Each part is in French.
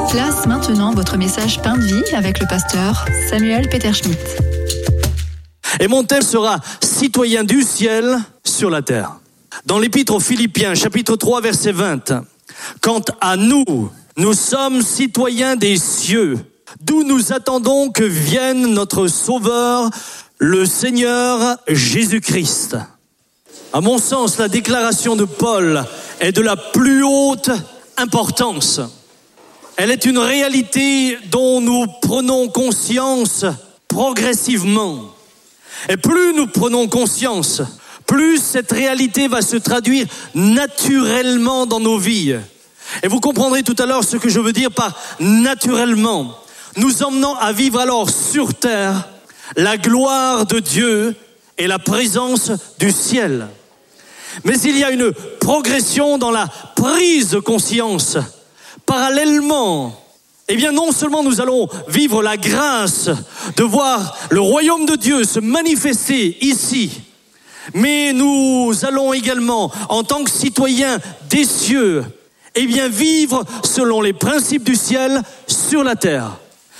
Place maintenant votre message Pain de vie avec le pasteur Samuel Peter Schmidt. Et mon thème sera « Citoyen du ciel sur la terre ». Dans l'épître aux Philippiens, chapitre 3, verset 20. « Quant à nous, nous sommes citoyens des cieux, d'où nous attendons que vienne notre Sauveur, le Seigneur Jésus-Christ. » À mon sens, la déclaration de Paul est de la plus haute importance. Elle est une réalité dont nous prenons conscience progressivement. Et plus nous prenons conscience, plus cette réalité va se traduire naturellement dans nos vies. Et vous comprendrez tout à l'heure ce que je veux dire par naturellement. Nous emmenant à vivre alors sur terre la gloire de Dieu et la présence du ciel. Mais il y a une progression dans la prise de conscience. Parallèlement, non seulement nous allons vivre la grâce de voir le royaume de Dieu se manifester ici, mais nous allons également, en tant que citoyens des cieux, vivre selon les principes du ciel sur la terre.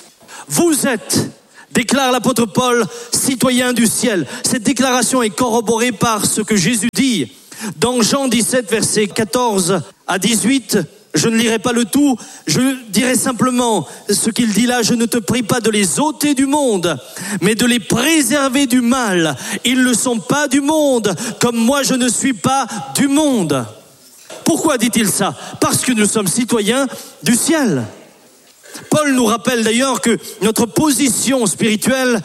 Vous êtes, déclare l'apôtre Paul, citoyens du ciel. Cette déclaration est corroborée par ce que Jésus dit dans Jean 17, versets 14 à 18. Je ne lirai pas le tout, je dirai simplement ce qu'il dit là. Je ne te prie pas de les ôter du monde, mais de les préserver du mal. Ils ne sont pas du monde, comme moi je ne suis pas du monde. Pourquoi dit-il ça? Parce que nous sommes citoyens du ciel. Paul nous rappelle d'ailleurs que notre position spirituelle,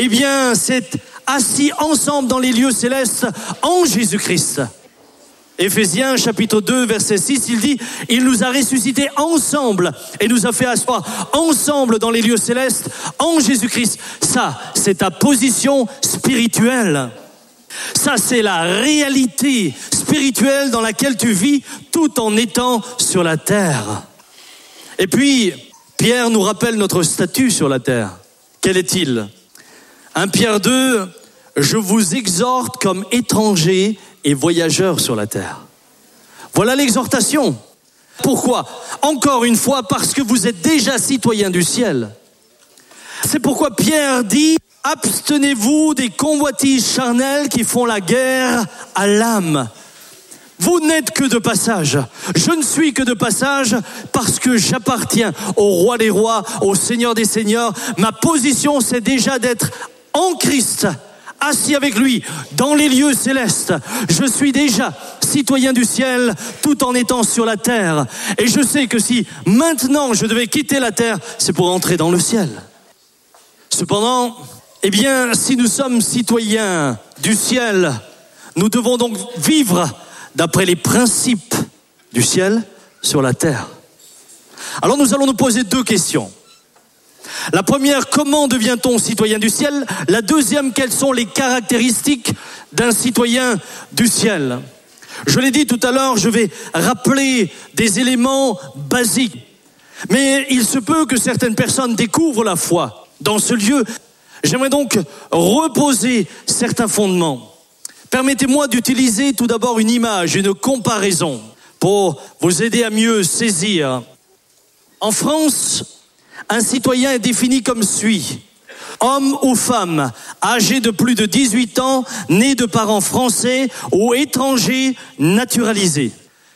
c'est assis ensemble dans les lieux célestes en Jésus-Christ. Éphésiens chapitre 2 verset 6, il dit « Il nous a ressuscités ensemble et nous a fait asseoir ensemble dans les lieux célestes en Jésus-Christ. » Ça, c'est ta position spirituelle. Ça, c'est la réalité spirituelle dans laquelle tu vis tout en étant sur la terre. Et puis, Pierre nous rappelle notre statut sur la terre. Quel est-il? 1 Pierre 2, « Je vous exhorte comme étrangers et voyageurs sur la terre. » Voilà l'exhortation. Pourquoi? Encore une fois, parce que vous êtes déjà citoyens du ciel. C'est pourquoi Pierre dit « Abstenez-vous des convoitises charnelles qui font la guerre à l'âme. » Vous n'êtes que de passage. Je ne suis que de passage parce que j'appartiens au roi des rois, au Seigneur des seigneurs. Ma position, c'est déjà d'être en Christ, assis avec lui dans les lieux célestes. Je suis déjà citoyen du ciel tout en étant sur la terre. Et je sais que si maintenant je devais quitter la terre, c'est pour entrer dans le ciel. Cependant, si nous sommes citoyens du ciel, nous devons donc vivre d'après les principes du ciel sur la terre. Alors nous allons nous poser deux questions. La première, comment devient-on citoyen du ciel? La deuxième, quelles sont les caractéristiques d'un citoyen du ciel? Je l'ai dit tout à l'heure, je vais rappeler des éléments basiques. Mais il se peut que certaines personnes découvrent la foi dans ce lieu. J'aimerais donc reposer certains fondements. Permettez-moi d'utiliser tout d'abord une image, une comparaison pour vous aider à mieux saisir. En France, un citoyen est défini comme suit. Homme ou femme, âgé de plus de 18 ans, né de parents français ou étrangers naturalisés.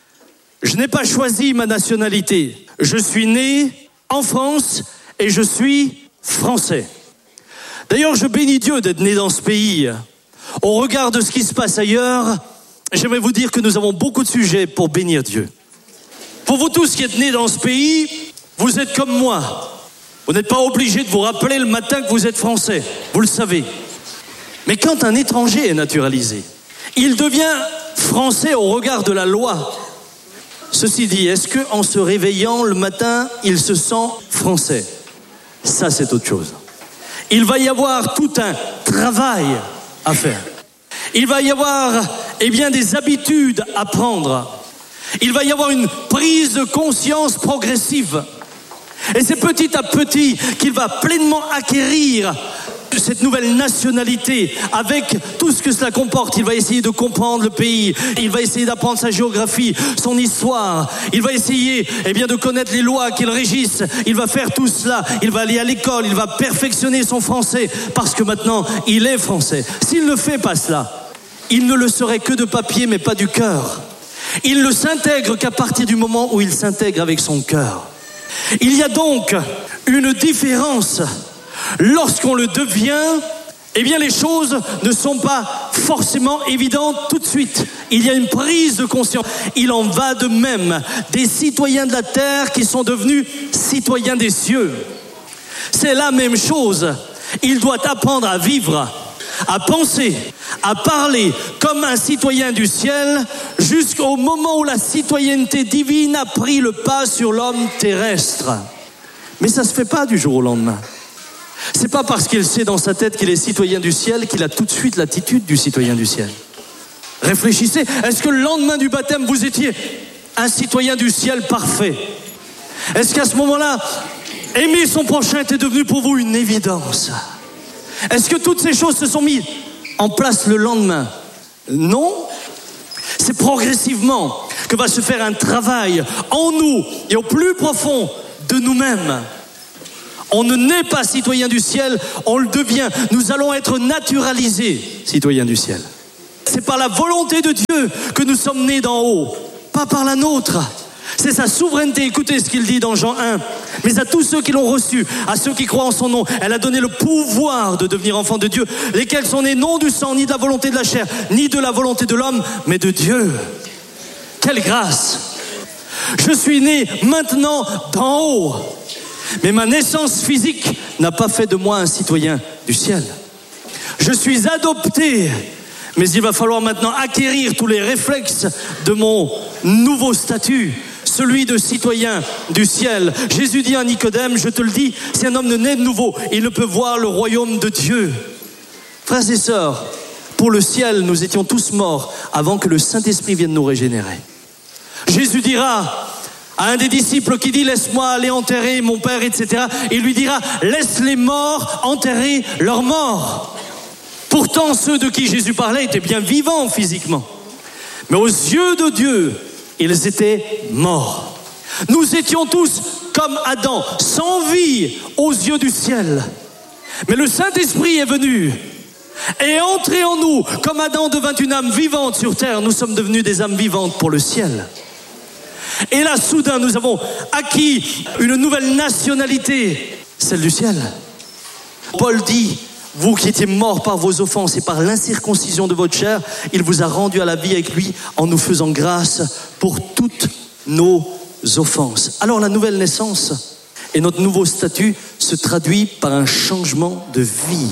Je n'ai pas choisi ma nationalité. Je suis né en France et je suis français. D'ailleurs, je bénis Dieu d'être né dans ce pays. Au regard de ce qui se passe ailleurs, j'aimerais vous dire que nous avons beaucoup de sujets pour bénir Dieu. Pour vous tous qui êtes nés dans ce pays, vous êtes comme moi. Vous n'êtes pas obligé de vous rappeler le matin que vous êtes français. Vous le savez. Mais quand un étranger est naturalisé, il devient français au regard de la loi. Ceci dit, est-ce qu'en se réveillant le matin, il se sent français? Ça, c'est autre chose. Il va y avoir tout un travail à faire. Il va y avoir, des habitudes à prendre. Il va y avoir une prise de conscience progressive. Et c'est petit à petit qu'il va pleinement acquérir cette nouvelle nationalité, avec tout ce que cela comporte. Il va essayer de comprendre le pays, il va essayer d'apprendre sa géographie, son histoire, il va essayer de connaître les lois qui le régissent, il va faire tout cela, il va aller à l'école, il va perfectionner son français, parce que maintenant il est français. S'il ne fait pas cela, il ne le serait que de papier mais pas du cœur. Il ne s'intègre qu'à partir du moment où il s'intègre avec son cœur. Il y a donc une différence. Lorsqu'on le devient, les choses ne sont pas forcément évidentes tout de suite. Il y a une prise de conscience. Il en va de même des citoyens de la terre qui sont devenus citoyens des cieux. C'est la même chose. Il doit apprendre à vivre, à penser, à parler comme un citoyen du ciel jusqu'au moment où la citoyenneté divine a pris le pas sur l'homme terrestre. Mais ça ne se fait pas du jour au lendemain. C'est pas parce qu'il sait dans sa tête qu'il est citoyen du ciel qu'il a tout de suite l'attitude du citoyen du ciel. Réfléchissez, est-ce que le lendemain du baptême vous étiez un citoyen du ciel parfait? Est-ce qu'à ce moment-là, aimer son prochain était devenu pour vous une évidence? Est-ce que toutes ces choses se sont mises en place le lendemain? Non. C'est progressivement que va se faire un travail en nous et au plus profond de nous-mêmes. On ne naît pas citoyen du ciel, on le devient. Nous allons être naturalisés citoyens du ciel. C'est par la volonté de Dieu que nous sommes nés d'en haut, pas par la nôtre. C'est sa souveraineté. Écoutez ce qu'il dit dans Jean 1. Mais à tous ceux qui l'ont reçu, à ceux qui croient en son nom, elle a donné le pouvoir de devenir enfants de Dieu, lesquels sont nés non du sang, ni de la volonté de la chair, ni de la volonté de l'homme, mais de Dieu. Quelle grâce! Je suis né maintenant d'en haut. Mais ma naissance physique n'a pas fait de moi un citoyen du ciel. Je suis adopté, mais il va falloir maintenant acquérir tous les réflexes de mon nouveau statut, celui de citoyen du ciel. Jésus dit à Nicodème, je te le dis, si un homme ne naît de nouveau, il ne peut voir le royaume de Dieu. Frères et sœurs, pour le ciel, nous étions tous morts avant que le Saint-Esprit vienne nous régénérer. Jésus dira à un des disciples qui dit « Laisse-moi aller enterrer mon père, etc. » Il lui dira « Laisse les morts enterrer leurs morts. » Pourtant, ceux de qui Jésus parlait étaient bien vivants physiquement. Mais aux yeux de Dieu, ils étaient morts. Nous étions tous comme Adam, sans vie aux yeux du ciel. Mais le Saint-Esprit est venu et est entré en nous. Comme Adam devint une âme vivante sur terre, nous sommes devenus des âmes vivantes pour le ciel. Et là, soudain, nous avons acquis une nouvelle nationalité, celle du ciel. Paul dit, vous qui étiez morts par vos offenses et par l'incirconcision de votre chair, il vous a rendu à la vie avec lui en nous faisant grâce pour toutes nos offenses. Alors la nouvelle naissance et notre nouveau statut se traduit par un changement de vie.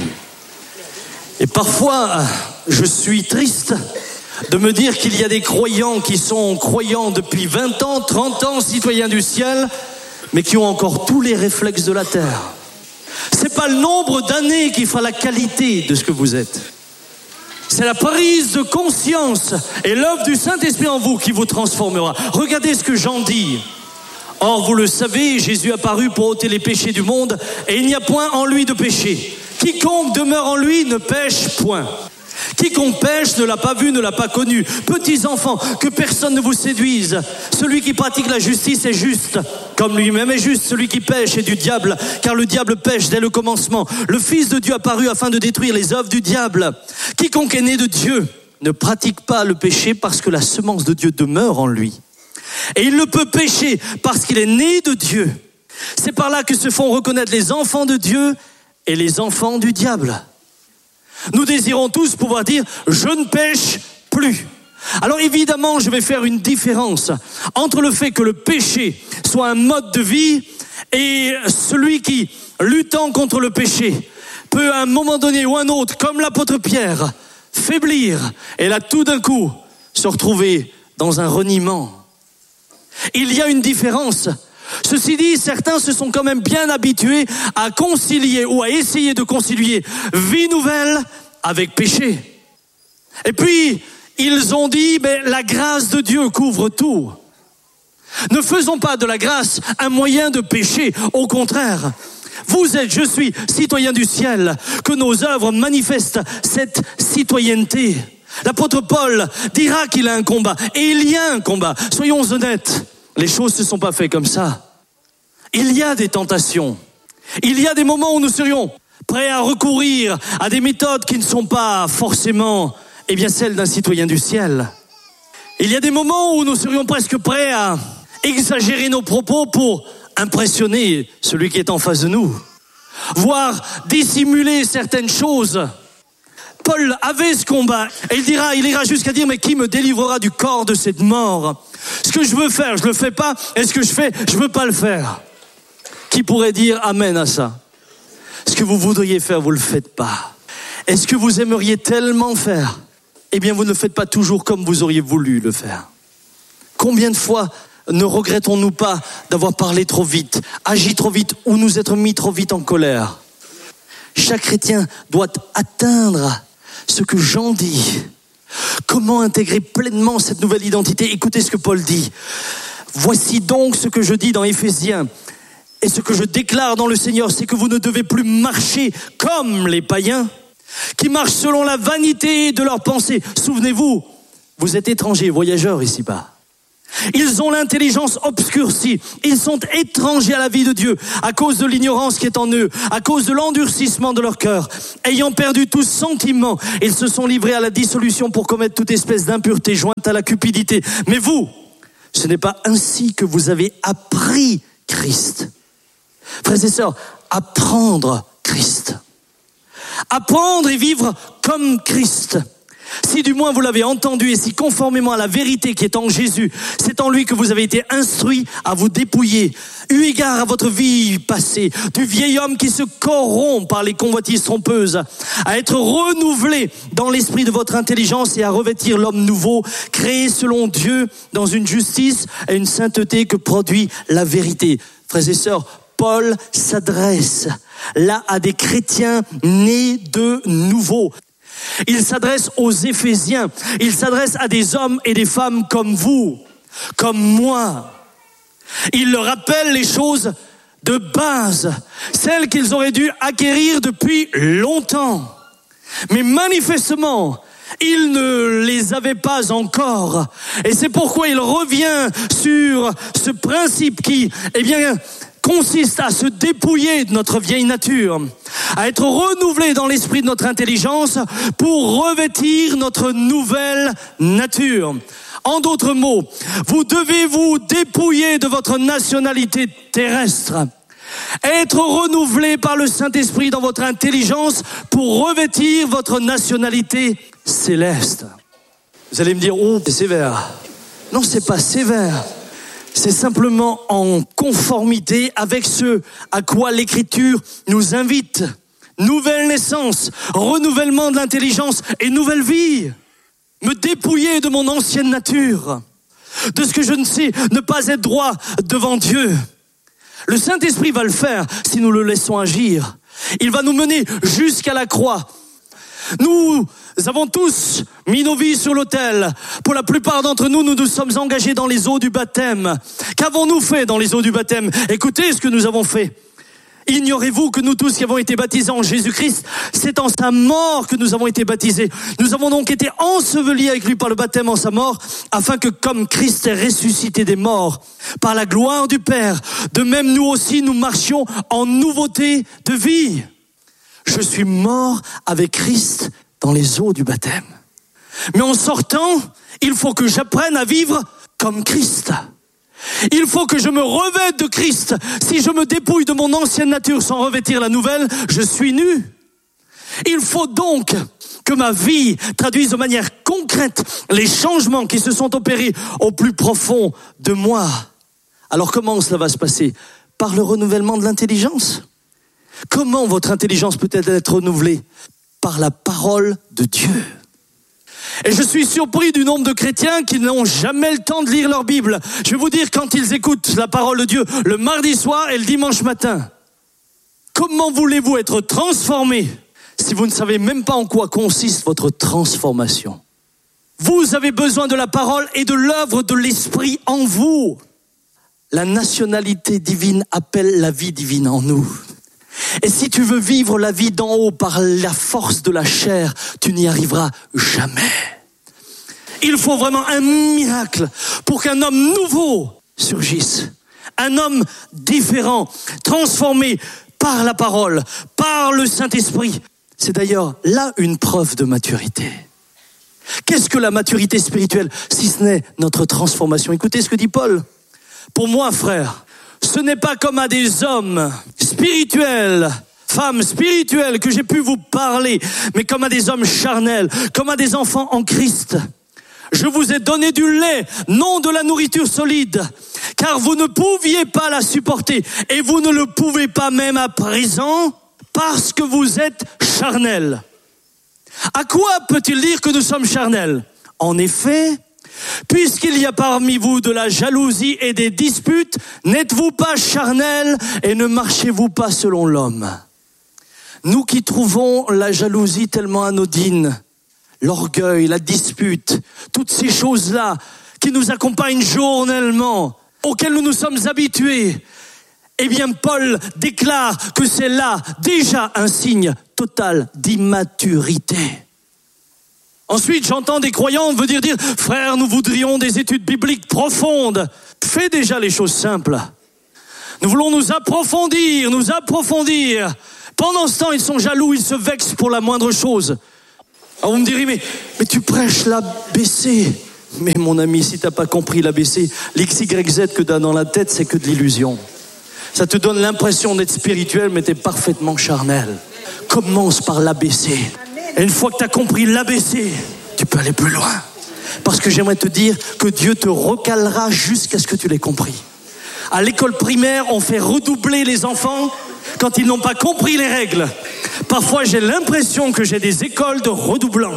Et parfois, je suis triste de me dire qu'il y a des croyants qui sont croyants depuis 20 ans, 30 ans, citoyens du ciel, mais qui ont encore tous les réflexes de la terre. C'est pas le nombre d'années qui fera la qualité de ce que vous êtes. C'est la prise de conscience et l'œuvre du Saint-Esprit en vous qui vous transformera. Regardez ce que Jean dit. Or, vous le savez, Jésus est apparu pour ôter les péchés du monde et il n'y a point en lui de péché. Quiconque demeure en lui ne pêche point. Quiconque pêche ne l'a pas vu, ne l'a pas connu. Petits enfants, que personne ne vous séduise. Celui qui pratique la justice est juste, comme lui-même est juste. Celui qui pêche est du diable, car le diable pêche dès le commencement. Le Fils de Dieu apparut afin de détruire les œuvres du diable. Quiconque est né de Dieu ne pratique pas le péché parce que la semence de Dieu demeure en lui. Et il ne peut pécher parce qu'il est né de Dieu. C'est par là que se font reconnaître les enfants de Dieu et les enfants du diable. Nous désirons tous pouvoir dire « je ne pêche plus ». Alors évidemment, je vais faire une différence entre le fait que le péché soit un mode de vie et celui qui, luttant contre le péché, peut à un moment donné ou un autre, comme l'apôtre Pierre, faiblir et là tout d'un coup se retrouver dans un reniement. Il y a une différence. Ceci dit, certains se sont quand même bien habitués à concilier ou à essayer de concilier vie nouvelle avec péché. Et puis, ils ont dit, mais la grâce de Dieu couvre tout. Ne faisons pas de la grâce un moyen de péché. Au contraire, je suis citoyen du ciel, que nos œuvres manifestent cette citoyenneté. L'apôtre Paul dira qu'il a un combat, et il y a un combat. Soyons honnêtes, les choses ne se sont pas faites comme ça. Il y a des tentations. Il y a des moments où nous serions prêts à recourir à des méthodes qui ne sont pas forcément, celles d'un citoyen du ciel. Il y a des moments où nous serions presque prêts à exagérer nos propos pour impressionner celui qui est en face de nous, voire dissimuler certaines choses. Paul avait ce combat, et il ira jusqu'à dire, mais qui me délivrera du corps de cette mort? Ce que je veux faire, je le fais pas, et ce que je fais, je veux pas le faire. Qui pourrait dire amen à ça? Ce que vous voudriez faire, vous le faites pas. Est-ce que vous aimeriez tellement faire? Vous ne le faites pas toujours comme vous auriez voulu le faire. Combien de fois ne regrettons-nous pas d'avoir parlé trop vite, agi trop vite, ou nous être mis trop vite en colère? Chaque chrétien doit atteindre ce que Jean dit. Comment intégrer pleinement cette nouvelle identité? Écoutez ce que Paul dit. Voici donc ce que je dis dans Éphésiens. Et ce que je déclare dans le Seigneur, c'est que vous ne devez plus marcher comme les païens, qui marchent selon la vanité de leurs pensées. Souvenez-vous, vous êtes étrangers, voyageurs ici-bas. Ils ont l'intelligence obscurcie. Ils sont étrangers à la vie de Dieu à cause de l'ignorance qui est en eux, à cause de l'endurcissement de leur cœur. Ayant perdu tout sentiment, ils se sont livrés à la dissolution pour commettre toute espèce d'impureté jointe à la cupidité. Mais vous, ce n'est pas ainsi que vous avez appris Christ. Frères et sœurs, apprendre Christ. Apprendre et vivre comme Christ. Si du moins vous l'avez entendu et si conformément à la vérité qui est en Jésus, c'est en lui que vous avez été instruits à vous dépouiller, eu égard à votre vie passée, du vieil homme qui se corrompt par les convoitises trompeuses, à être renouvelé dans l'esprit de votre intelligence et à revêtir l'homme nouveau, créé selon Dieu dans une justice et une sainteté que produit la vérité. Frères et sœurs, Paul s'adresse là à des chrétiens nés de nouveau. Il s'adresse aux Éphésiens, il s'adresse à des hommes et des femmes comme vous, comme moi. Il leur rappelle les choses de base, celles qu'ils auraient dû acquérir depuis longtemps. Mais manifestement, ils ne les avaient pas encore. Et c'est pourquoi il revient sur ce principe qui, consiste à se dépouiller de notre vieille nature, à être renouvelé dans l'esprit de notre intelligence pour revêtir notre nouvelle nature. En d'autres mots, vous devez vous dépouiller de votre nationalité terrestre, être renouvelé par le Saint-Esprit dans votre intelligence pour revêtir votre nationalité céleste. Vous allez me dire, oh, c'est sévère. Non, c'est pas sévère. C'est simplement en conformité avec ce à quoi l'Écriture nous invite. Nouvelle naissance, renouvellement de l'intelligence et nouvelle vie. Me dépouiller de mon ancienne nature, de ce que je ne sais ne pas être droit devant Dieu. Le Saint-Esprit va le faire si nous le laissons agir. Il va nous mener jusqu'à la croix. Nous avons tous mis nos vies sur l'autel. Pour la plupart d'entre nous, nous nous sommes engagés dans les eaux du baptême. Qu'avons-nous fait dans les eaux du baptême? Écoutez ce que nous avons fait. Ignorez-vous que nous tous qui avons été baptisés en Jésus-Christ, c'est en sa mort que nous avons été baptisés. Nous avons donc été ensevelis avec lui par le baptême en sa mort, afin que comme Christ est ressuscité des morts, par la gloire du Père, de même nous aussi nous marchions en nouveauté de vie. Je suis mort avec Christ dans les eaux du baptême. Mais en sortant, il faut que j'apprenne à vivre comme Christ. Il faut que je me revête de Christ. Si je me dépouille de mon ancienne nature sans revêtir la nouvelle, je suis nu. Il faut donc que ma vie traduise de manière concrète les changements qui se sont opérés au plus profond de moi. Alors comment cela va se passer? Par le renouvellement de l'intelligence. Comment votre intelligence peut-elle être renouvelée? Par la parole de Dieu. Et je suis surpris du nombre de chrétiens qui n'ont jamais le temps de lire leur Bible. Je vais vous dire, quand ils écoutent la parole de Dieu le mardi soir et le dimanche matin, comment voulez-vous être transformés si vous ne savez même pas en quoi consiste votre transformation? Vous avez besoin de la parole et de l'œuvre de l'Esprit en vous. La nationalité divine appelle la vie divine en nous. Et si tu veux vivre la vie d'en haut par la force de la chair, tu n'y arriveras jamais. Il faut vraiment un miracle pour qu'un homme nouveau surgisse. Un homme différent, transformé par la parole, par le Saint-Esprit. C'est d'ailleurs là une preuve de maturité. Qu'est-ce que la maturité spirituelle, si ce n'est notre transformation? Écoutez ce que dit Paul. Pour moi, frère, ce n'est pas comme à des hommes spirituels, femmes spirituelles que j'ai pu vous parler, mais comme à des hommes charnels, comme à des enfants en Christ. Je vous ai donné du lait, non de la nourriture solide, car vous ne pouviez pas la supporter, et vous ne le pouvez pas même à présent, parce que vous êtes charnels. À quoi peut-il dire que nous sommes charnels? En effet, puisqu'il y a parmi vous de la jalousie et des disputes, n'êtes-vous pas charnels et ne marchez-vous pas selon l'homme? Nous qui trouvons la jalousie tellement anodine, l'orgueil, la dispute, toutes ces choses-là qui nous accompagnent journellement, auxquelles nous nous sommes habitués, eh bien Paul déclare que c'est là déjà un signe total d'immaturité. Ensuite, j'entends des croyants venir dire « Frère, nous voudrions des études bibliques profondes. » Fais déjà les choses simples. Nous voulons nous approfondir. Pendant ce temps, ils sont jaloux, ils se vexent pour la moindre chose. Alors vous me direz, mais tu prêches l'ABC. Mais mon ami, si tu n'as pas compris l'ABC, l'XYZ que tu as dans la tête, c'est que de l'illusion. Ça te donne l'impression d'être spirituel, mais tu es parfaitement charnel. Commence par l'ABC. Et une fois que tu as compris l'ABC, tu peux aller plus loin. Parce que j'aimerais te dire que Dieu te recalera jusqu'à ce que tu l'aies compris. À l'école primaire, on fait redoubler les enfants quand ils n'ont pas compris les règles. Parfois, j'ai l'impression que j'ai des écoles de redoublants.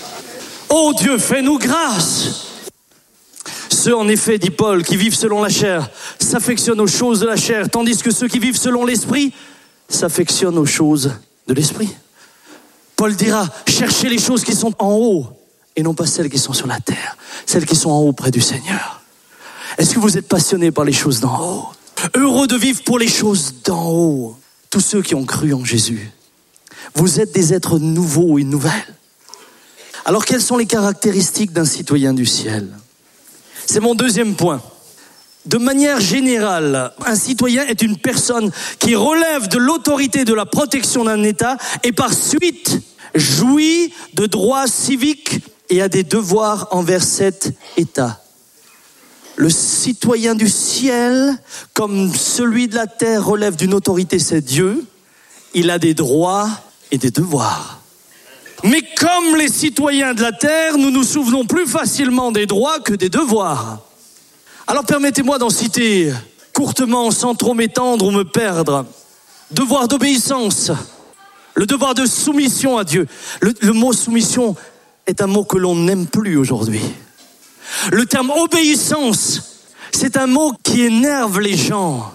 Oh Dieu, fais-nous grâce. Ceux, en effet, dit Paul, qui vivent selon la chair, s'affectionnent aux choses de la chair, tandis que ceux qui vivent selon l'esprit s'affectionnent aux choses de l'esprit. Paul dira, cherchez les choses qui sont en haut et non pas celles qui sont sur la terre, celles qui sont en haut près du Seigneur. Est-ce que vous êtes passionnés par les choses d'en haut? Heureux de vivre pour les choses d'en haut. Tous ceux qui ont cru en Jésus. Vous êtes des êtres nouveaux et nouvelles. Alors, quelles sont les caractéristiques d'un citoyen du ciel? C'est mon deuxième point. De manière générale, un citoyen est une personne qui relève de l'autorité de la protection d'un État et par suite jouit de droits civiques et a des devoirs envers cet État. Le citoyen du ciel, comme celui de la terre, relève d'une autorité, c'est Dieu. Il a des droits et des devoirs. Mais comme les citoyens de la terre, nous nous souvenons plus facilement des droits que des devoirs. Alors permettez-moi d'en citer courtement, sans trop m'étendre ou me perdre. Devoir d'obéissance, le devoir de soumission à Dieu. Le mot soumission est un mot que l'on n'aime plus aujourd'hui. Le terme obéissance, c'est un mot qui énerve les gens.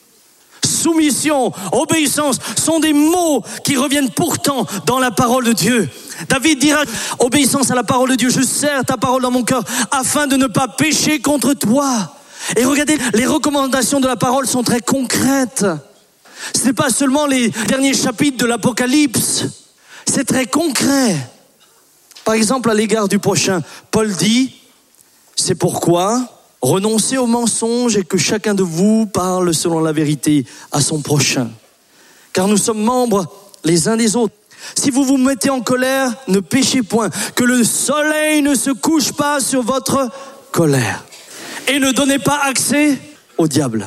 Soumission, obéissance sont des mots qui reviennent pourtant dans la parole de Dieu. David dira, obéissance à la parole de Dieu, je serre ta parole dans mon cœur afin de ne pas pécher contre toi. Et regardez, les recommandations de la parole sont très concrètes. Ce n'est pas seulement les derniers chapitres de l'Apocalypse, c'est très concret. Par exemple, à l'égard du prochain, Paul dit, c'est pourquoi renoncez au mensonge et que chacun de vous parle selon la vérité à son prochain. Car nous sommes membres les uns des autres. Si vous vous mettez en colère, ne péchez point. Que le soleil ne se couche pas sur votre colère. Et ne donnez pas accès au diable.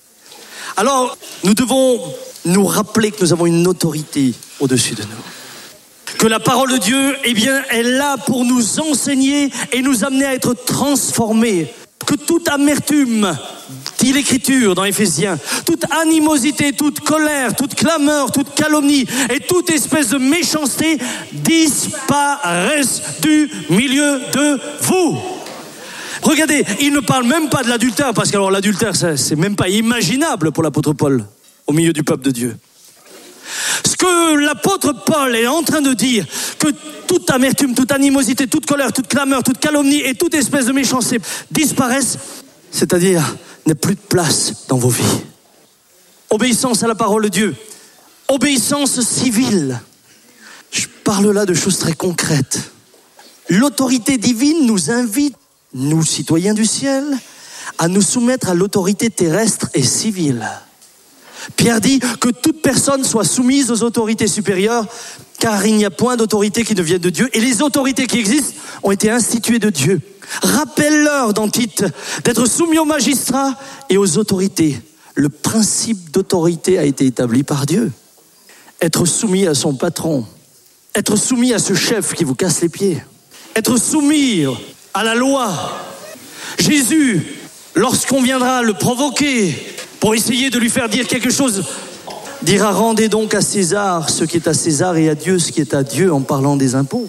Alors, nous devons nous rappeler que nous avons une autorité au-dessus de nous. Que la parole de Dieu, eh bien, est là pour nous enseigner et nous amener à être transformés. Que toute amertume, dit l'Écriture dans Éphésiens, toute animosité, toute colère, toute clameur, toute calomnie et toute espèce de méchanceté disparaissent du milieu de vous. Regardez, il ne parle même pas de l'adultère, parce que alors l'adultère, c'est même pas imaginable pour l'apôtre Paul au milieu du peuple de Dieu. Ce que l'apôtre Paul est en train de dire, que toute amertume, toute animosité, toute colère, toute clameur, toute calomnie et toute espèce de méchanceté disparaissent, c'est-à-dire n'ait plus de place dans vos vies. Obéissance à la parole de Dieu, Obéissance civile. Je parle là de choses très concrètes. L'autorité divine nous invite, nous citoyens du ciel, à nous soumettre à l'autorité terrestre et civile. Pierre dit que toute personne soit soumise aux autorités supérieures, car il n'y a point d'autorité qui ne vienne de Dieu, et les autorités qui existent ont été instituées de Dieu. Rappelle-leur dans Tite d'être soumis aux magistrats et aux autorités. Le principe d'autorité a été établi par Dieu. Être soumis à son patron, être soumis à ce chef qui vous casse les pieds, être soumis à la loi. Jésus, lorsqu'on viendra le provoquer pour essayer de lui faire dire quelque chose, dira: rendez donc à César ce qui est à César et à Dieu ce qui est à Dieu, en parlant des impôts.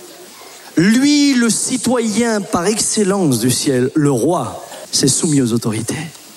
Lui, le citoyen par excellence du ciel, le roi, s'est soumis aux autorités.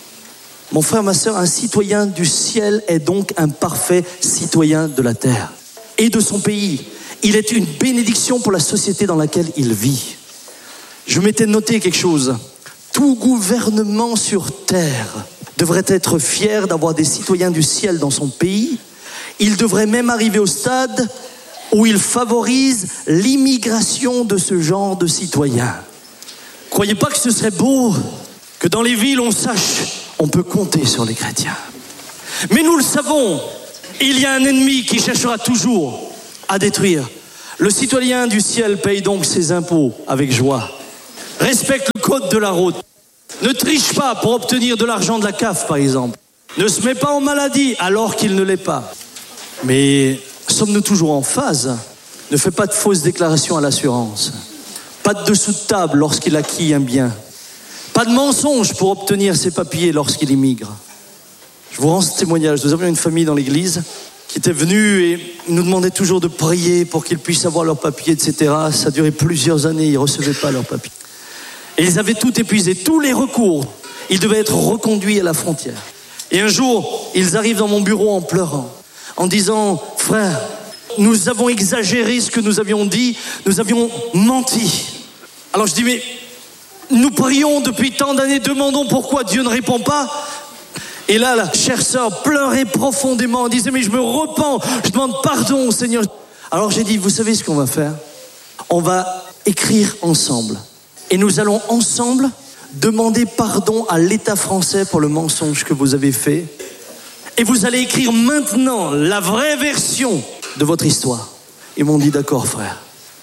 Mon frère, ma sœur, un citoyen du ciel est donc un parfait citoyen de la terre et de son pays. Il est une bénédiction pour la société dans laquelle il vit. Je m'étais noté quelque chose. Tout gouvernement sur terre devrait être fier d'avoir des citoyens du ciel dans son pays. Il devrait même arriver au stade où il favorise l'immigration de ce genre de citoyens. Croyez pas que ce serait beau que dans les villes on sache on peut compter sur les chrétiens. Mais nous le savons, il y a un ennemi qui cherchera toujours à détruire. Le citoyen du ciel paye donc ses impôts avec joie. Respecte le code de la route. Ne triche pas pour obtenir de l'argent de la CAF, par exemple. Ne se met pas en maladie alors qu'il ne l'est pas. Mais sommes-nous toujours en phase? Ne fais pas de fausses déclarations à l'assurance. Pas de dessous de table lorsqu'il acquit un bien. Pas de mensonge pour obtenir ses papiers lorsqu'il immigre. Je vous rends ce témoignage. Nous avions une famille dans l'église qui était venue et nous demandait toujours de prier pour qu'ils puissent avoir leurs papiers, etc. Ça durait plusieurs années, ils ne recevaient pas leurs papiers. Et ils avaient tout épuisé, tous les recours. Ils devaient être reconduits à la frontière. Et un jour, ils arrivent dans mon bureau en pleurant, en disant: frère, nous avons exagéré ce que nous avions dit, nous avions menti. Alors je dis: mais nous prions depuis tant d'années, demandons pourquoi Dieu ne répond pas. Et là, la chère sœur pleurait profondément, disait: mais je me repens, je demande pardon au Seigneur. Alors j'ai dit: vous savez ce qu'on va faire? On va écrire ensemble. Et nous allons ensemble demander pardon à l'État français pour le mensonge que vous avez fait. Et vous allez écrire maintenant la vraie version de votre histoire. Ils m'ont dit: d'accord, frère.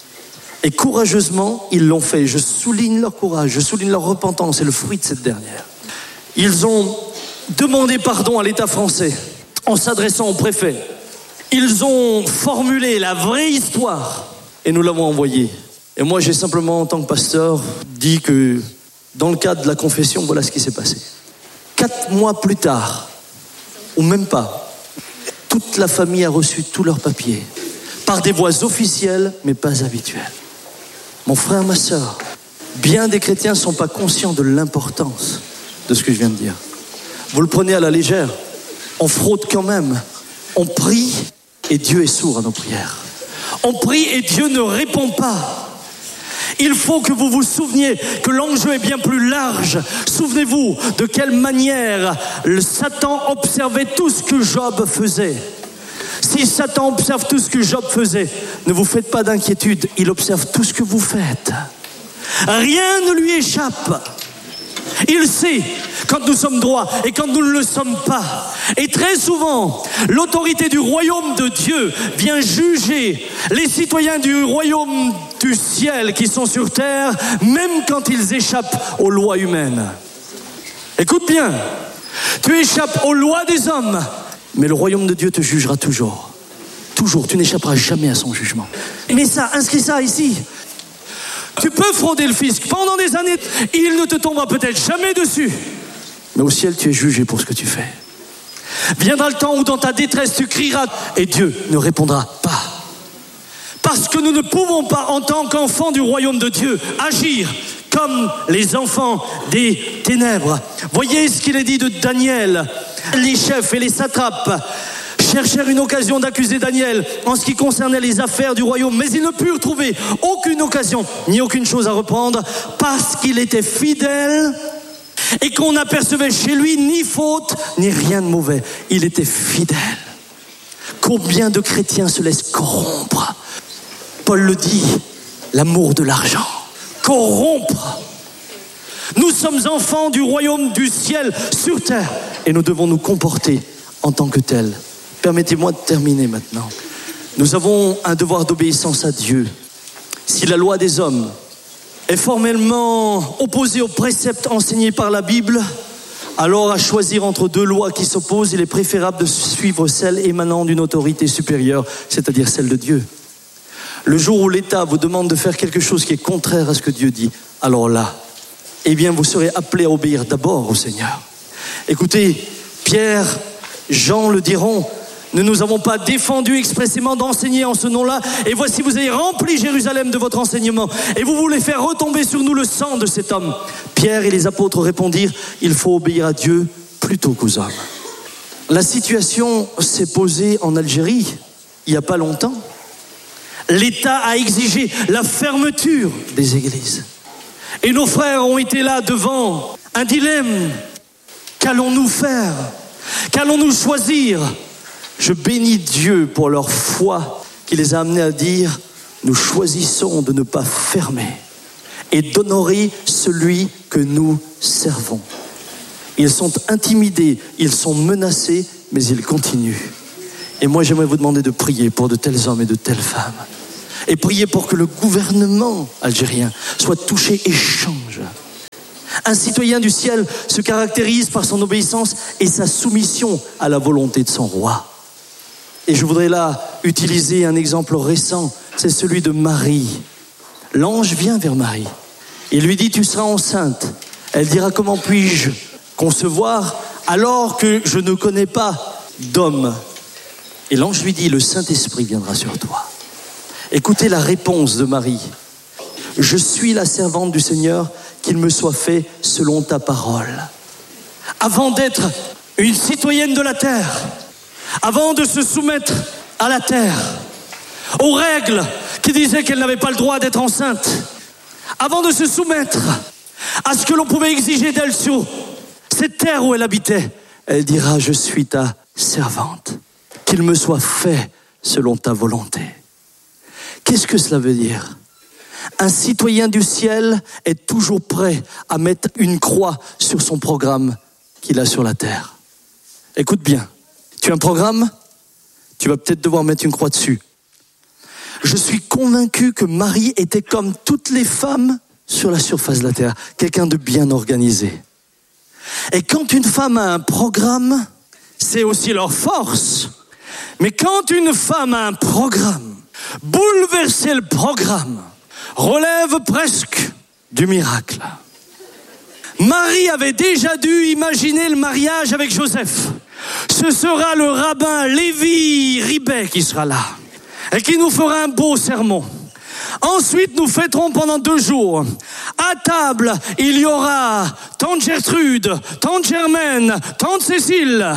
Et courageusement, ils l'ont fait. Je souligne leur courage, je souligne leur repentance, c'est le fruit de cette dernière. Ils ont demandé pardon à l'État français en s'adressant au préfet. Ils ont formulé la vraie histoire et nous l'avons envoyée. Et moi, j'ai simplement, en tant que pasteur, dit que dans le cadre de la confession, voilà ce qui s'est passé. 4 mois plus tard, ou même pas, toute la famille a reçu tous leurs papiers, par des voies officielles, mais pas habituelles. Mon frère, ma sœur, bien des chrétiens ne sont pas conscients de l'importance de ce que je viens de dire. Vous le prenez à la légère, on fraude quand même. On prie et Dieu est sourd à nos prières. On prie et Dieu ne répond pas. Il faut que vous vous souveniez que l'enjeu est bien plus large. Souvenez-vous de quelle manière le Satan observait tout ce que Job faisait. Si Satan observe tout ce que Job faisait, ne vous faites pas d'inquiétude, il observe tout ce que vous faites. Rien ne lui échappe. Il sait quand nous sommes droits et quand nous ne le sommes pas. Et très souvent, l'autorité du royaume de Dieu vient juger les citoyens du royaume du ciel qui sont sur terre, même quand ils échappent aux lois humaines. Écoute bien, tu échappes aux lois des hommes, mais le royaume de Dieu te jugera toujours. Toujours, tu n'échapperas jamais à son jugement. Mais ça, inscris ça ici. Tu peux frauder le fisc pendant des années, il ne te tombera peut-être jamais dessus. Mais au ciel, tu es jugé pour ce que tu fais. Viendra le temps où dans ta détresse, tu crieras et Dieu ne répondra pas. Parce que nous ne pouvons pas, en tant qu'enfants du royaume de Dieu, agir comme les enfants des ténèbres. Voyez ce qu'il est dit de Daniel. Les chefs et les satrapes cherchèrent une occasion d'accuser Daniel en ce qui concernait les affaires du royaume, mais ils ne purent trouver aucune occasion, ni aucune chose à reprendre, parce qu'il était fidèle et qu'on n'apercevait chez lui ni faute, ni rien de mauvais. Il était fidèle. Combien de chrétiens se laissent corrompre? Paul le dit, l'amour de l'argent. Corrompre. Nous sommes enfants du royaume du ciel sur terre et nous devons nous comporter en tant que tels. Permettez-moi de terminer maintenant. Nous avons un devoir d'obéissance à Dieu. Si la loi des hommes est formellement opposée aux préceptes enseignés par la Bible, alors à choisir entre deux lois qui s'opposent, il est préférable de suivre celle émanant d'une autorité supérieure, c'est-à-dire celle de Dieu. Le jour où l'État vous demande de faire quelque chose qui est contraire à ce que Dieu dit, alors là, eh bien vous serez appelés à obéir d'abord au Seigneur. Écoutez, Pierre, Jean le diront, ne nous avons pas défendu expressément d'enseigner en ce nom-là, et voici vous avez rempli Jérusalem de votre enseignement, et vous voulez faire retomber sur nous le sang de cet homme. Pierre et les apôtres répondirent, il faut obéir à Dieu plutôt qu'aux hommes. La situation s'est posée en Algérie, il n'y a pas longtemps. L'État a exigé la fermeture des églises. Et nos frères ont été là devant un dilemme. Qu'allons-nous faire? Qu'allons-nous choisir? Je bénis Dieu pour leur foi qui les a amenés à dire « Nous choisissons de ne pas fermer et d'honorer celui que nous servons. » Ils sont intimidés, ils sont menacés, mais ils continuent. Et moi, j'aimerais vous demander de prier pour de tels hommes et de telles femmes. Et prier pour que le gouvernement algérien soit touché et change. Un citoyen du ciel se caractérise par son obéissance et sa soumission à la volonté de son roi. Et je voudrais là utiliser un exemple récent, c'est celui de Marie. L'ange vient vers Marie et lui dit « Tu seras enceinte ». Elle dira « Comment puis-je concevoir alors que je ne connais pas d'homme ?» Et l'ange lui dit « Le Saint-Esprit viendra sur toi ». Écoutez la réponse de Marie. « Je suis la servante du Seigneur, qu'il me soit fait selon ta parole. » Avant d'être une citoyenne de la terre, avant de se soumettre à la terre, aux règles qui disaient qu'elle n'avait pas le droit d'être enceinte, avant de se soumettre à ce que l'on pouvait exiger d'elle sur cette terre où elle habitait, elle dira « Je suis ta servante, qu'il me soit fait selon ta volonté. » Qu'est-ce que cela veut dire? Un citoyen du ciel est toujours prêt à mettre une croix sur son programme qu'il a sur la terre. Écoute bien, tu as un programme, tu vas peut-être devoir mettre une croix dessus. Je suis convaincu que Marie était comme toutes les femmes sur la surface de la terre, quelqu'un de bien organisé. Et quand une femme a un programme, c'est aussi leur force. Mais quand une femme a un programme, bouleverser le programme relève presque du miracle. Marie avait déjà dû imaginer le mariage avec Joseph. Ce sera le rabbin Lévi Ribet qui sera là et qui nous fera un beau sermon. Ensuite, nous fêterons pendant 2 jours. À table, il y aura tante Gertrude, tante Germaine, tante Cécile.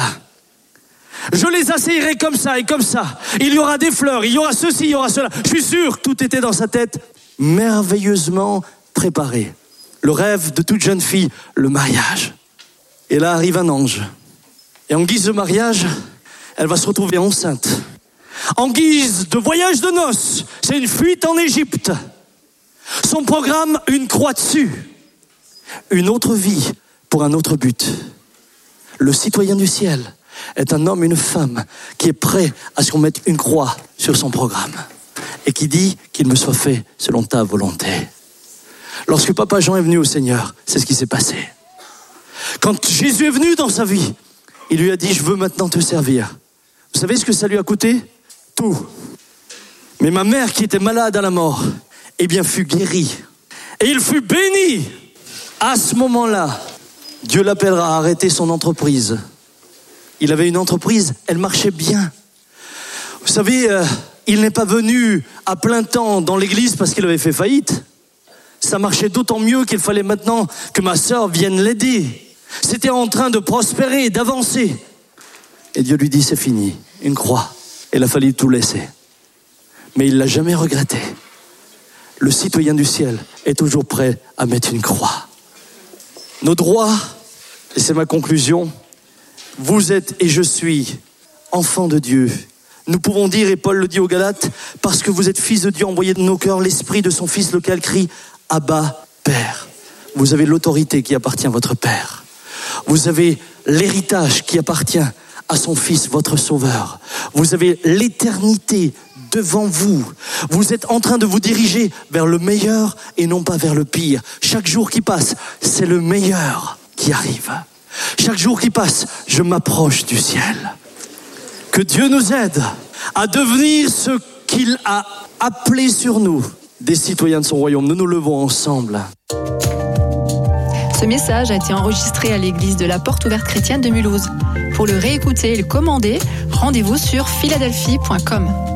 Je les asseillerai comme ça et comme ça. Il y aura des fleurs, il y aura ceci, il y aura cela. Je suis sûr que tout était dans sa tête merveilleusement préparé. Le rêve de toute jeune fille, le mariage. Et là arrive un ange. Et en guise de mariage, elle va se retrouver enceinte. En guise de voyage de noces, c'est une fuite en Égypte. Son programme, une croix dessus. Une autre vie pour un autre but. Le citoyen du ciel est un homme, une femme qui est prêt à ce qu'on mette une croix sur son programme et qui dit qu'il me soit fait selon ta volonté. Lorsque Papa Jean est venu au Seigneur, c'est ce qui s'est passé. Quand Jésus est venu dans sa vie, il lui a dit « Je veux maintenant te servir ». Vous savez ce que ça lui a coûté? Tout. Mais ma mère qui était malade à la mort, eh bien fut guérie. Et il fut béni. À ce moment-là, Dieu l'appellera à arrêter son entreprise. Il avait une entreprise, elle marchait bien. Vous savez, il n'est pas venu à plein temps dans l'église parce qu'il avait fait faillite. Ça marchait d'autant mieux qu'il fallait maintenant que ma sœur vienne l'aider. C'était en train de prospérer, d'avancer. Et Dieu lui dit, c'est fini, une croix. Il a fallu tout laisser. Mais il ne l'a jamais regretté. Le citoyen du ciel est toujours prêt à mettre une croix. Nos droits, et c'est ma conclusion, vous êtes et je suis enfants de Dieu, Nous pouvons dire, et Paul le dit aux Galates, parce que vous êtes fils de Dieu, envoyé de nos cœurs l'esprit de son Fils, lequel crie « Abba, Père ». Vous avez l'autorité qui appartient à votre Père. Vous avez l'héritage qui appartient à son Fils, votre Sauveur. Vous avez l'éternité devant vous. Vous êtes en train de vous diriger vers le meilleur et non pas vers le pire. Chaque jour qui passe, c'est le meilleur qui arrive. Chaque jour qui passe, je m'approche du ciel. Que Dieu nous aide à devenir ce qu'il a appelé sur nous, des citoyens de son royaume. Nous nous levons ensemble. Ce message a été enregistré à l'église de la Porte Ouverte Chrétienne de Mulhouse. Pour le réécouter et le commander, rendez-vous sur philadelphie.com.